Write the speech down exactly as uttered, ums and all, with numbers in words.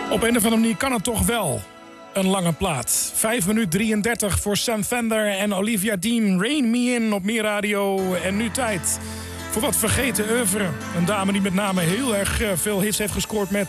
Op een of andere manier kan het toch wel. Een lange plaat. vijf minuten drieëndertig voor Sam Fender en Olivia Dean. Rain Me In op Meer Radio. En nu tijd voor wat vergeten oeuvre. Een dame die met name heel erg veel hits heeft gescoord met